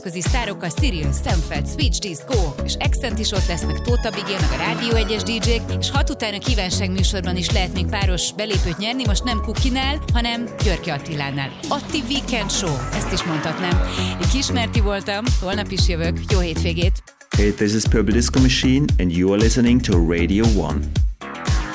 Közi sztárok a Cyril, Szemfeld, Switch Disco és Accent is ott lesznek, Tóta Bigé, meg a Rádió 1-es DJ-k, és 6 után a kívánság műsorban is lehet még páros belépőt nyerni, most nem Kukinál, hanem Györky Attilánál. Atti Weekend Show, ezt is mondhatnám. Én Kismerti voltam, holnap is jövök, jó hétvégét! Hey, this is Purple Disco Machine and you are listening to Radio 1.